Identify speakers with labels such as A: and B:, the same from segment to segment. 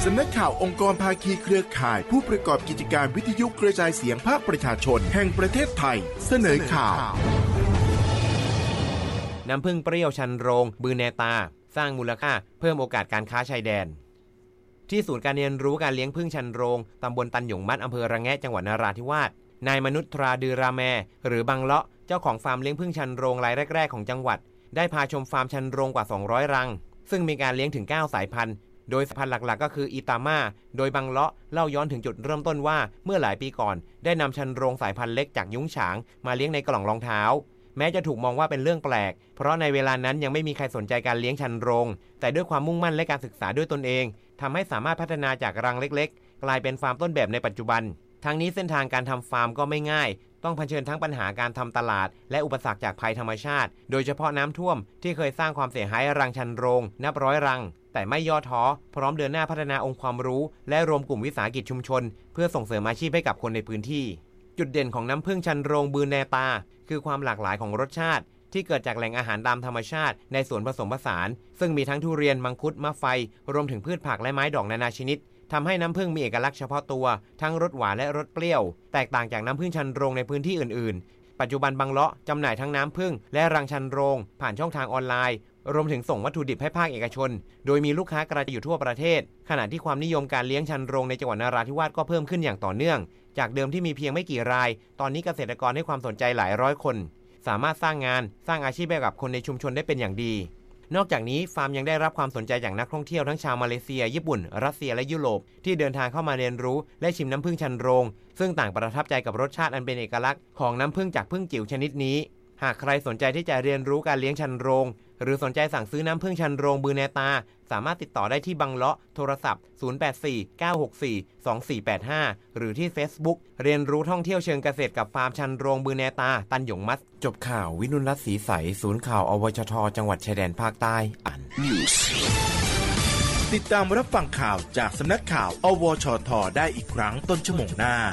A: สำนักข่าวองค์กรภาคีเครือข่ายผู้ประกอบกิจการวิทยุกระจายเสียงภาคประชาชนแห่งประเทศไทยเสนอข่าว
B: น้ำผึ้งเปรี้ยวชันโรงบือแนตาสร้างมูลค่าเพิ่มโอกาสการค้าชายแดนที่ศูนย์การเรียนรู้การเลี้ยงผึ้งชันโรงตำบลตันหยงมัดอำเภอระแงะจังหวัดนราธิวาสนายมนุษย์ตราดือราแมหรือบังเลาะเจ้าของฟาร์มเลี้ยงผึ้งชันโรงรายแรกๆของจังหวัดได้พาชมฟาร์มชันโรงกว่า200รังซึ่งมีการเลี้ยงถึง9สายพันธุ์โดยสายพันธุ์หลักๆก็คืออีตาม่าโดยบังเลาะเล่าย้อนถึงจุดเริ่มต้นว่าเมื่อหลายปีก่อนได้นำชันโรงสายพันธุ์เล็กจากยุ้งฉางมาเลี้ยงในกล่องรองเท้าแม้จะถูกมองว่าเป็นเรื่องแปลกเพราะในเวลานั้นยังไม่มีใครสนใจการเลี้ยงชันโรงแต่ด้วยความมุ่งมั่นและการศึกษาด้วยตนเองทำให้สามารถพัฒนาจากรังเล็กๆกลายเป็นฟาร์มต้นแบบในปัจจุบันทั้งนี้เส้นทางการทำฟาร์มก็ไม่ง่ายต้องเผชิญทั้งปัญหาการทำตลาดและอุปสรรคจากภัยธรรมชาติโดยเฉพาะน้ำท่วมที่เคยสร้างความเสียหายรังชันโรงนับร้อยรังแต่ไม่ย่อท้อพร้อมเดินหน้าพัฒนาองค์ความรู้และรวมกลุ่มวิสาหกิจชุมชนเพื่อส่งเสริมอาชีพให้กับคนในพื้นที่จุดเด่นของน้ำผึ้งชันโรงบือแนตาคือความหลากหลายของรสชาติที่เกิดจากแหล่งอาหารตามธรรมชาติในสวนผสมผสานซึ่งมีทั้งทุเรียนมังคุดมะไฟรวมถึงพืชผักและไม้ดอกนานาชนิดทำให้น้ำผึ้งมีเอกลักษณ์เฉพาะตัวทั้งรสหวานและรสเปรี้ยวแตกต่างจากน้ำผึ้งชันโรงในพื้นที่อื่นๆปัจจุบันบังเลาะจำหน่ายทั้งน้ำผึ้งและรังชันโรงผ่านช่องทางออนไลน์รวมถึงส่งวัตถุดิบให้ภาคเอกชนโดยมีลูกค้ากระจายอยู่ทั่วประเทศขณะที่ความนิยมการเลี้ยงชันโรงในจังหวัดนราธิวาสก็เพิ่มขึ้นอย่างต่อเนื่องจากเดิมที่มีเพียงไม่กี่รายตอนนี้เกษตรกรให้ความสนใจหลายร้อยคนสามารถสร้างงานสร้างอาชีพให้กับคนในชุมชนได้เป็นอย่างดีนอกจากนี้ฟาร์มยังได้รับความสนใจจากนักท่องเที่ยวทั้งชาวมาเลเซียญี่ปุ่นรัสเซียและยุโรปที่เดินทางเข้ามาเรียนรู้และชิมน้ำผึ้งชันโรงซึ่งต่างประทับใจกับรสชาติอันเป็นเอกลักษณ์ของน้ำผึ้งจากผึ้งจิ๋วชนิดนี้หากใครสนใจที่จะเรียนรู้การเลี้ยงชันโรงหรือสนใจสั่งซื้อน้ำผึ้งชันโรงบือแนตาสามารถติดต่อได้ที่บังเลาะโทรศัพท์0849642485หรือที่ Facebook เรียนรู้ท่องเที่ยวเชิงเกษตรกับฟาร์มชันโรงบือแนตาตันหยงมัดจบข่าววินุรัตน์ศรีใสศูนย์ข่าวอวชทจังหวัดชายแดนภาคใต้อ่าน News
A: ติดตามรับฟังข่าวจากสำนักข่าวอวชทได้อีกครั้งต้นชั่วโมงหน้า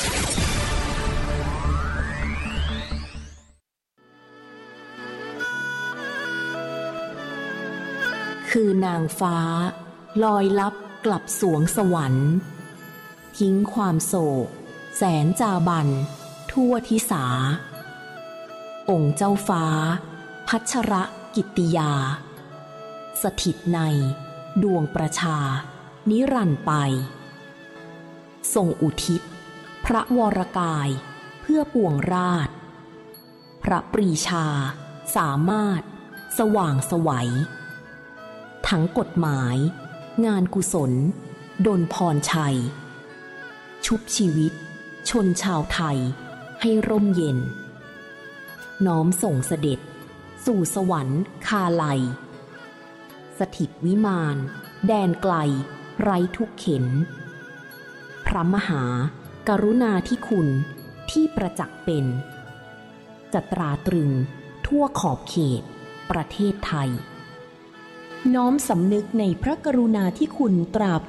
C: คือนางฟ้าลอยลับกลับสวงสวรรค์ทิ้งความโศกแสนจาบันทั่วทิสาองค์เจ้าฟ้าพัชรกิตติยาสถิตในดวงประชานิรันดร์ไปทรงอุทิศพระวรกายเพื่อปวงราชพระปรีชาสามารถสว่างไสวทั้งกฎหมายงานกุศลดลพรชัยชุบชีวิตชนชาวไทยให้ร่มเย็นน้อมส่งเสด็จสู่สวรรค์คาลัยสถิตวิมานแดนไกลไร้ทุกเข็ญพระมหากรุณาธิคุณที่ประจักษ์เป็นจะตราตรึงทั่วขอบเขตประเทศไทยน้อมสำนึกในพระกรุณาธิคุณตราบ